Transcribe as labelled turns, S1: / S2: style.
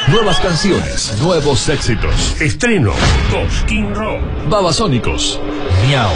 S1: Nuevas canciones, nuevos éxitos.
S2: Estreno, Cosquín Rock.
S1: Babasónicos.
S3: Miau.